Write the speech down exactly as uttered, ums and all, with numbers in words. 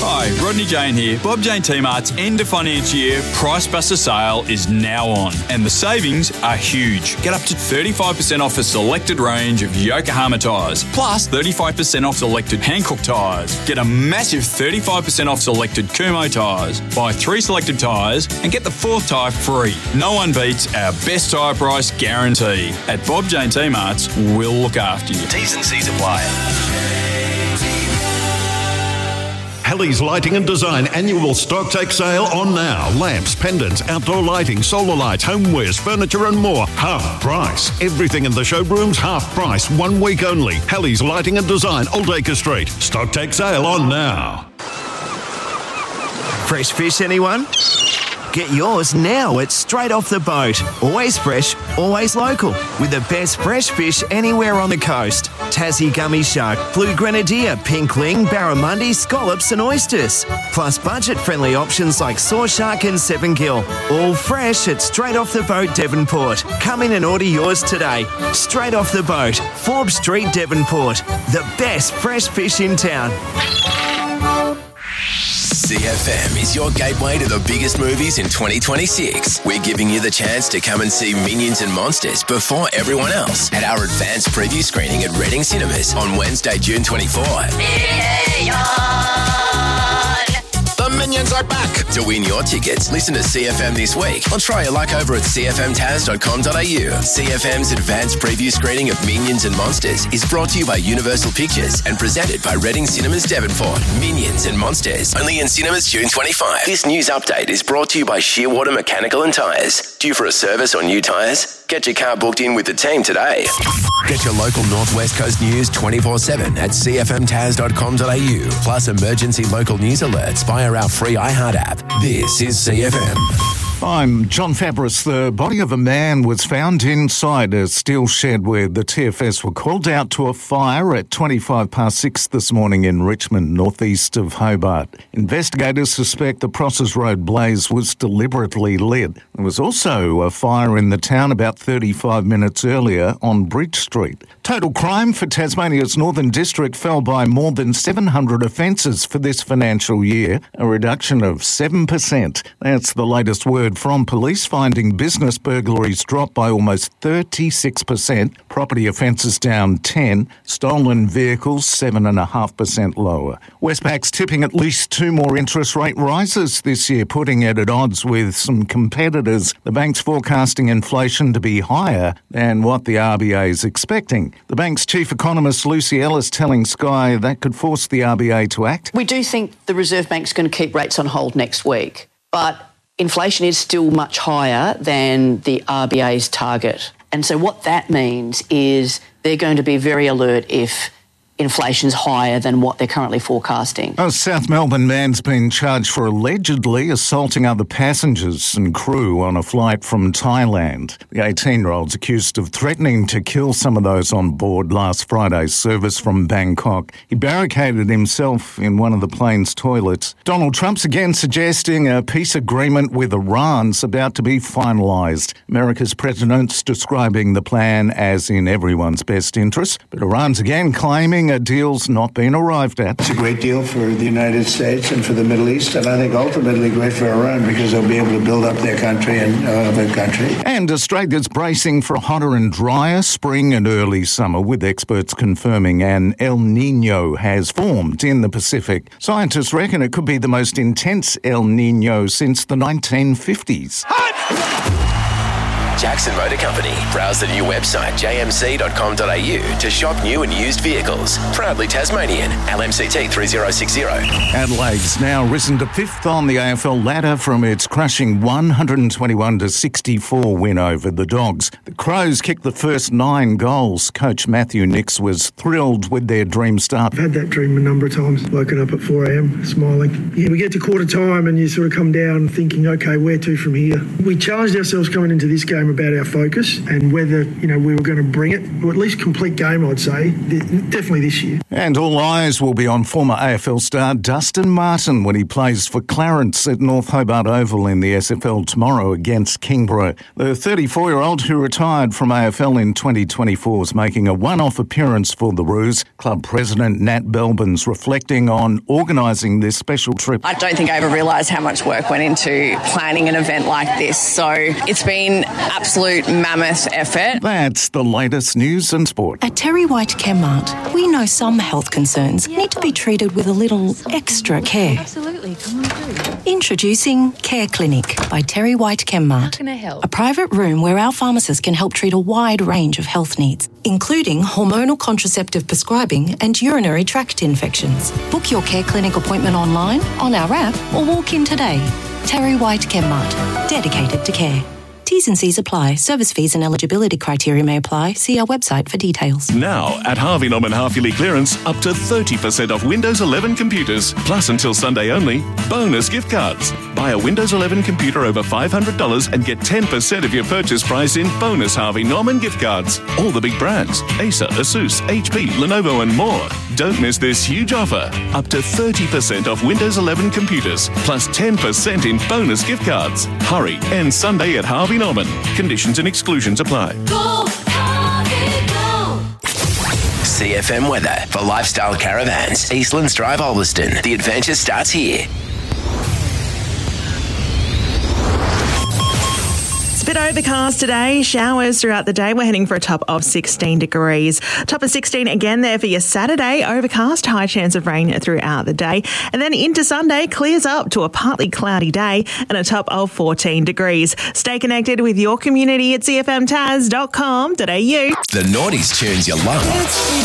Hi, Rodney Jane here. Bob Jane T-Mart's end of financial year Price Buster sale is now on, and the savings are huge. Get up to thirty-five percent off a selected range of Yokohama tyres, plus thirty-five percent off selected Hankook tyres. Get a massive thirty-five percent off selected Kumho tyres. Buy three selected tyres and get the fourth tyre free. No one beats our best tyre price guarantee. At Bob Jane T-Mart's, we'll look after you. T's and C's apply. Halley's Lighting and Design annual stock take sale on now. Lamps, pendants, outdoor lighting, solar lights, homewares, furniture and more. Half price. Everything in the showroom's half price. One week only. Halley's Lighting and Design, Old Acre Street. Stock take sale on now. Fresh fish, anyone? Get yours now at Straight Off the Boat. Always fresh, always local. With the best fresh fish anywhere on the coast. Tassie gummy shark, blue grenadier, pinkling, barramundi, scallops and oysters. Plus budget-friendly options like saw shark and seven gill. All fresh at Straight Off the Boat, Devonport. Come in and order yours today. Straight Off the Boat, Forbes Street, Devonport. The best fresh fish in town. C F M is your gateway to the biggest movies in twenty twenty-six. We're giving you the chance to come and see Minions and Monsters before everyone else at our advanced preview screening at Reading Cinemas on Wednesday, June twenty-fourth. The Minions are back! To win your tickets, listen to C F M this week or try your luck over at c f m taz dot com dot a u. C F M's advanced preview screening of Minions and Monsters is brought to you by Universal Pictures and presented by Reading Cinemas Devonport. Minions and Monsters, only in cinemas June twenty-fifth. This news update is brought to you by Shearwater Mechanical and Tyres. Due for a service or new tyres? Get your car booked in with the team today. Get your local Northwest Coast news twenty-four seven at c f m taz dot com dot a u. Plus emergency local news alerts via our free iHeart app. This is C F M. I'm John Fabris. The body of a man was found inside a steel shed where the T F S were called out to a fire at twenty-five past six this morning in Richmond, northeast of Hobart. Investigators suspect the Prosses Road blaze was deliberately lit. There was also a fire in the town about thirty-five minutes earlier on Bridge Street. Total crime for Tasmania's Northern District fell by more than seven hundred offences for this financial year, a reduction of seven percent. That's the latest word from police, finding business burglaries dropped by almost thirty-six percent, property offences down ten, stolen vehicles seven point five percent lower. Westpac's tipping at least two more interest rate rises this year, putting it at odds with some competitors. The bank's forecasting inflation to be higher than what the R B A is expecting. The bank's chief economist Lucy Ellis telling Sky that could force the R B A to act. We do think the Reserve Bank's going to keep rates on hold next week, but inflation is still much higher than the R B A's target. And so what that means is they're going to be very alert if inflation's higher than what they're currently forecasting. A South Melbourne man's been charged for allegedly assaulting other passengers and crew on a flight from Thailand. The eighteen-year-old's accused of threatening to kill some of those on board last Friday's service from Bangkok. He barricaded himself in one of the plane's toilets. Donald Trump's again suggesting a peace agreement with Iran's about to be finalised. America's president's describing the plan as in everyone's best interest, but Iran's again claiming a deal's not been arrived at. It's a great deal for the United States and for the Middle East, and I think ultimately great for Iran because they'll be able to build up their country and uh, their country. And Australia's bracing for a hotter and drier spring and early summer, with experts confirming an El Nino has formed in the Pacific. Scientists reckon it could be the most intense El Nino since the nineteen fifties. Jackson Motor Company. Browse the new website j m c dot com dot a u to shop new and used vehicles. Proudly Tasmanian. L M C T three zero six zero. Adelaide's now risen to fifth on the A F L ladder from its crushing one hundred twenty-one to sixty-four win over the Dogs. The Crows kicked the first nine goals. Coach Matthew Nix was thrilled with their dream start. I've had that dream a number of times. Woken up at four a.m. smiling. Yeah, we get to quarter time and you sort of come down thinking, okay, where to from here? We challenged ourselves coming into this game game about our focus and whether, you know, we were going to bring it, or at least complete game, I'd say, th- definitely this year. And all eyes will be on former A F L star Dustin Martin when he plays for Clarence at North Hobart Oval in the S F L tomorrow against Kingborough. The thirty-four-year-old who retired from A F L in twenty twenty-four is making a one-off appearance for the Roos. Club president Nat Belbin's reflecting on organising this special trip. I don't think I ever realised how much work went into planning an event like this, so it's been absolute mammoth effort. That's the latest news and sport. At Terry White Chemmart, we know some health concerns need to be treated with a little extra care. Absolutely, come on through. Introducing Care Clinic by Terry White Chemmart. How can I help? A private room where our pharmacist can help treat a wide range of health needs, including hormonal contraceptive prescribing and urinary tract infections. Book your Care Clinic appointment online, on our app, or walk in today. Terry White Chemmart, dedicated to care. T's and C's apply. Service fees and eligibility criteria may apply. See our website for details. Now, at Harvey Norman half-yearly clearance, up to thirty percent off Windows eleven computers. Plus, until Sunday only, bonus gift cards. Buy a Windows eleven computer over five hundred dollars and get ten percent of your purchase price in bonus Harvey Norman gift cards. All the big brands, Acer, Asus, H P, Lenovo and more. Don't miss this huge offer. Up to thirty percent off Windows eleven computers, plus ten percent in bonus gift cards. Hurry, end Sunday at Harvey Norman. Conditions and exclusions apply. Go, Harvey, go. C F M weather for Lifestyle Caravans. Eastlands Drive, Ulverston. The adventure starts here. Bit overcast today, showers throughout the day. We're heading for a top of sixteen degrees. Top of sixteen again there for your Saturday. Overcast, high chance of rain throughout the day. And then into Sunday, clears up to a partly cloudy day and a top of fourteen degrees. Stay connected with your community at c f m tas dot com dot a u. The noughties tunes you love.